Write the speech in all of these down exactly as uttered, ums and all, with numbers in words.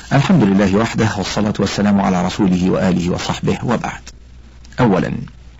الحمد لله وحده، والصلاة والسلام على رسوله وآله وصحبه، وبعد. أولا،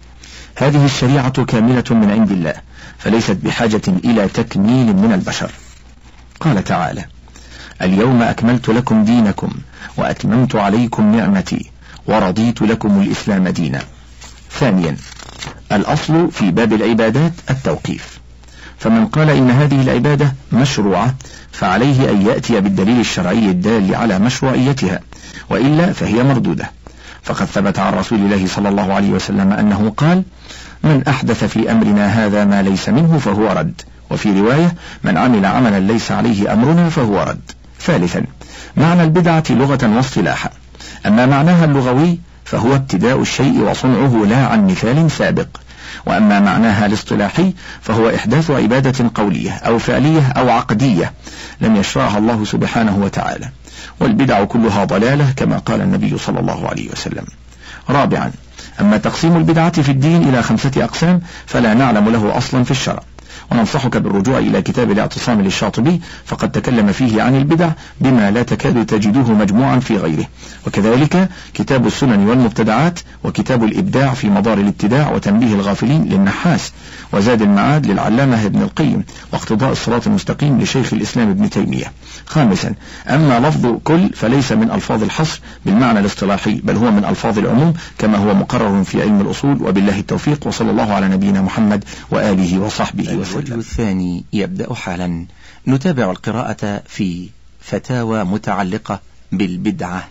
هذه الشريعة كاملة من عند الله، فليست بحاجة إلى تكميل من البشر. قال تعالى: اليوم أكملت لكم دينكم وأتممت عليكم نعمتي ورضيت لكم الإسلام دينا. ثانيا، الأصل في باب العبادات التوقيف، فمن قال إن هذه العبادة مشروعة فعليه أن يأتي بالدليل الشرعي الدال على مشروعيتها، وإلا فهي مردودة. فقد ثبت عن رسول الله صلى الله عليه وسلم أنه قال: من أحدث في أمرنا هذا ما ليس منه فهو رد، وفي رواية: من عمل عملا ليس عليه أمرنا فهو رد. ثالثا، معنى البدعة لغة واصطلاحا. أما معناها اللغوي فهو ابتداء الشيء وصنعه لا عن مثال سابق، وأما معناها الاصطلاحي فهو إحداث عبادة قولية أو فعلية أو عقدية لم يشرعها الله سبحانه وتعالى، والبدع كلها ضلالة كما قال النبي صلى الله عليه وسلم. رابعا، أما تقسيم البدعة في الدين إلى خمسة أقسام فلا نعلم له أصلا في الشرع، وننصحك بالرجوع إلى كتاب الاعتصام للشاطبي، فقد تكلم فيه عن البدع بما لا تكاد تجدوه مجموعا في غيره، وكذلك كتاب السنن والمبتدعات، وكتاب الإبداع في مدار الابتداع وتنبيه الغافلين للنحاس، وزاد المعاد للعلامة ابن القيم، واقتضاء الصراط المستقيم لشيخ الإسلام ابن تيمية. خامسا، أما لفظ كل فليس من ألفاظ الحصر بالمعنى الاصطلاحي، بل هو من ألفاظ العموم كما هو مقرر في علم الأصول، وبالله التوفيق، وصلى الله على نبينا محمد وآله وصحبه وسلم. الوجه الثاني يبدأ حالا. نتابع القراءة في فتاوى متعلقة بالبدعة.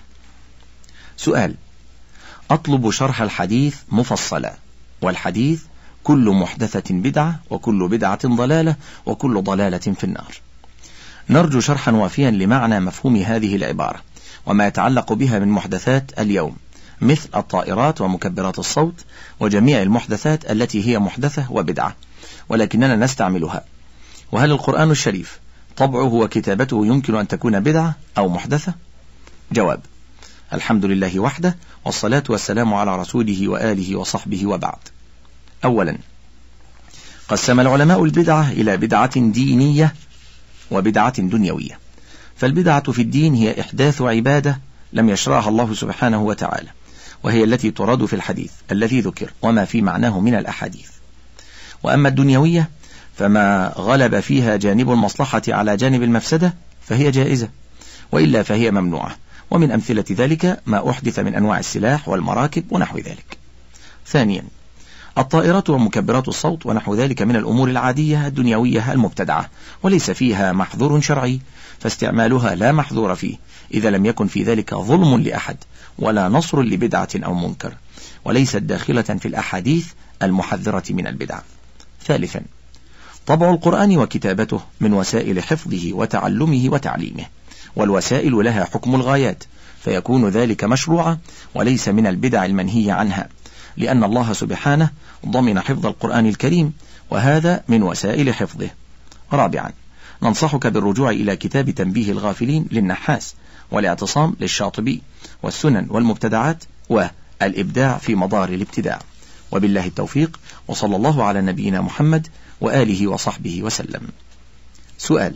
سؤال: أطلب شرح الحديث مفصلا، والحديث: كل محدثة بدعة، وكل بدعة ضلالة، وكل ضلالة في النار. نرجو شرحا وافيا لمعنى مفهوم هذه العبارة وما يتعلق بها من محدثات اليوم، مثل الطائرات ومكبرات الصوت وجميع المحدثات التي هي محدثة وبدعة ولكننا نستعملها. وهل القرآن الشريف طبعه وكتابته يمكن أن تكون بدعة أو محدثة؟ جواب: الحمد لله وحده، والصلاة والسلام على رسوله وآله وصحبه، وبعد. أولا، قسم العلماء البدعة إلى بدعة دينية وبدعة دنيوية. فالبدعة في الدين هي إحداث عبادة لم يشرعها الله سبحانه وتعالى، وهي التي تراد في الحديث الذي ذكر وما في معناه من الأحاديث. وأما الدنيوية فما غلب فيها جانب المصلحة على جانب المفسدة فهي جائزة، وإلا فهي ممنوعة. ومن أمثلة ذلك ما أحدث من أنواع السلاح والمراكب ونحو ذلك. ثانيا، الطائرات ومكبرات الصوت ونحو ذلك من الأمور العادية الدنيوية المبتدعة، وليس فيها محظور شرعي، فاستعمالها لا محظور فيه إذا لم يكن في ذلك ظلم لأحد ولا نصر لبدعة أو منكر، وليست داخلة في الأحاديث المحذرة من البدع. ثالثا، طبع القرآن وكتابته من وسائل حفظه وتعلمه وتعليمه، والوسائل لها حكم الغايات، فيكون ذلك مشروعا وليس من البدع المنهي عنها، لأن الله سبحانه ضمن حفظ القرآن الكريم، وهذا من وسائل حفظه. رابعا، ننصحك بالرجوع إلى كتاب تنبيه الغافلين للنحاس، والاعتصام للشاطبي، والسنن والمبتدعات، والإبداع في مدار الابتداع. وبالله التوفيق، وصلى الله على نبينا محمد وآله وصحبه وسلم. سؤال: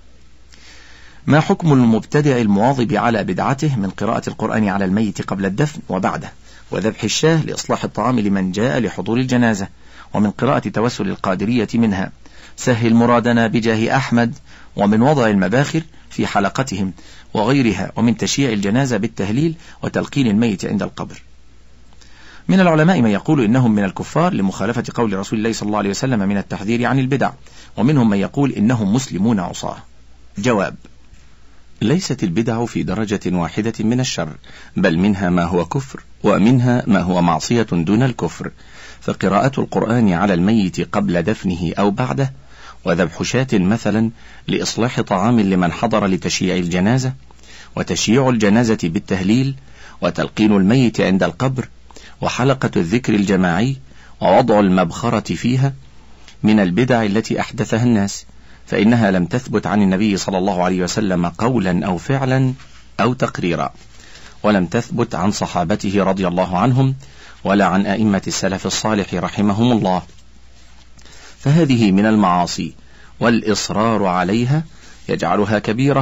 ما حكم المبتدع المواظب على بدعته من قراءة القرآن على الميت قبل الدفن وبعده، وذبح الشاه لإصلاح الطعام لمن جاء لحضور الجنازة، ومن قراءة توسل القادرية منها سهل مرادنا بجاه أحمد، ومن وضع المباخر في حلقتهم وغيرها، ومن تشييع الجنازة بالتهليل وتلقين الميت عند القبر؟ من العلماء من يقول إنهم من الكفار لمخالفة قول رسول الله صلى الله عليه وسلم من التحذير عن البدع، ومنهم من يقول إنهم مسلمون عصاة. جواب: ليست البدع في درجة واحدة من الشر، بل منها ما هو كفر ومنها ما هو معصية دون الكفر. فقراءة القرآن على الميت قبل دفنه أو بعده، وذبح شاة مثلا لإصلاح طعام لمن حضر لتشييع الجنازة، وتشييع الجنازة بالتهليل، وتلقين الميت عند القبر، وحلقة الذكر الجماعي، ووضع المبخرة فيها، من البدع التي أحدثها الناس، فإنها لم تثبت عن النبي صلى الله عليه وسلم قولا أو فعلا أو تقريرا، ولم تثبت عن صحابته رضي الله عنهم، ولا عن أئمة السلف الصالح رحمهم الله. فهذه من المعاصي، والإصرار عليها يجعلها كبيرة